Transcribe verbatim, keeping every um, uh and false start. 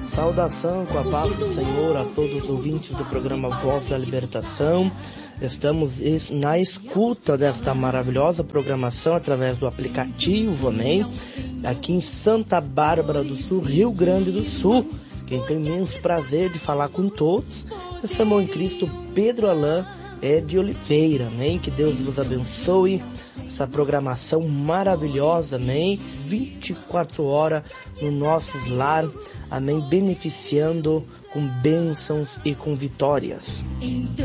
Saudação com a paz do Senhor a todos os ouvintes do programa Voz da Libertação. Estamos na escuta desta maravilhosa programação através do aplicativo, amém? Aqui em Santa Bárbara do Sul, Rio Grande do Sul. Quem tem imenso prazer de falar com todos é seu irmão em Cristo, Pedro Alain é de Oliveira, amém? Que Deus vos abençoe, essa programação maravilhosa, amém? vinte e quatro horas no nosso lar, amém? Beneficiando com bênçãos e com vitórias.